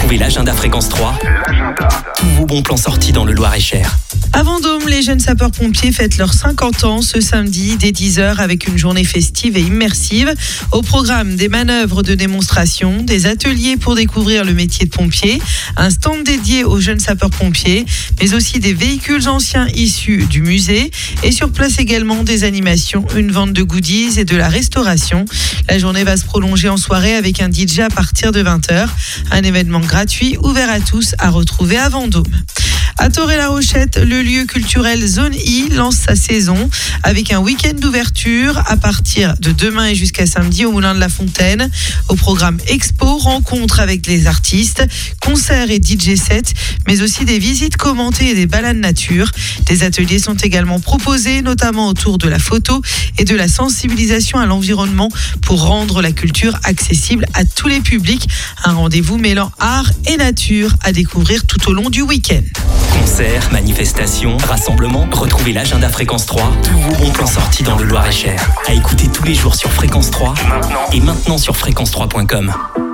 Retrouvez l'agenda Fréquence 3. Tous vos bons plans sortis dans le Loir-et-Cher. À Vendôme, les jeunes sapeurs-pompiers fêtent leurs 50 ans ce samedi dès 10h avec une journée festive et immersive. Au programme, des manœuvres de démonstration, des ateliers pour découvrir le métier de pompier, un stand dédié aux jeunes sapeurs-pompiers, mais aussi des véhicules anciens issus du musée et sur place également des animations, une vente de goodies et de la restauration. La journée va se prolonger en soirée avec un DJ à partir de 20h. Un événement gratuit ouvert à tous à retrouver à Vendôme. À Toré-la-Rochette, le lieu culturel Zone I lance sa saison avec un week-end d'ouverture à partir de demain et jusqu'à samedi au Moulin de la Fontaine. Au programme expo, rencontres avec les artistes, concerts et DJ sets, mais aussi des visites commentées et des balades nature. Des ateliers sont également proposés, notamment autour de la photo et de la sensibilisation à l'environnement pour rendre la culture accessible à tous les publics. Un rendez-vous mêlant art et nature à découvrir tout au long du week-end. Concerts, manifestations, rassemblements, retrouvez l'agenda Fréquence 3. Tous vos bons plans sortis dans le Loir-et-Cher. À écouter tous les jours sur Fréquence 3 et maintenant sur fréquence3.com.